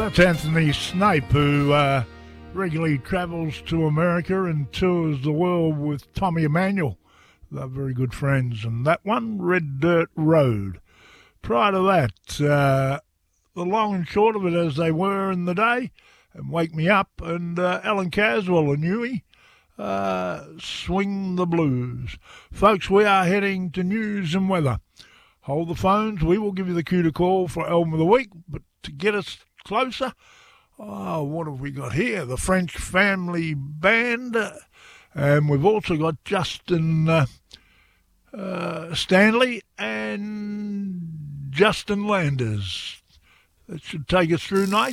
That's Anthony Snape, who regularly travels to America and tours the world with Tommy Emmanuel. They're very good friends. And that one, Red Dirt Road. Prior to that, the long and short of it as they were in the day, and Wake Me Up, and Alan Caswell and Huey, Swing the Blues. Folks, we are heading to news and weather. Hold the phones. We will give you the cue to call for Album of the Week, but to get us closer, what have we got here? The French Family Band, and we've also got Justin Stanley and Justin Landers. That should take us through nice.